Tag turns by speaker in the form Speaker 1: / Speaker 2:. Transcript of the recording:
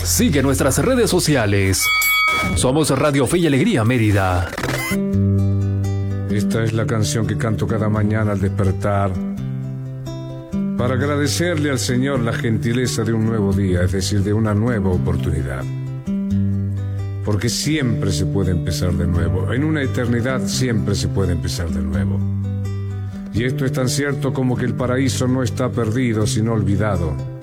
Speaker 1: Sigue nuestras redes sociales. Somos Radio Fe y Alegría Mérida.
Speaker 2: Esta es la canción que canto cada mañana al despertar, para agradecerle al Señor la gentileza de un nuevo día, es decir, de una nueva oportunidad. Porque siempre se puede empezar de nuevo. En una eternidad siempre se puede empezar de nuevo. Y esto es tan cierto como que el paraíso no está perdido, sino olvidado.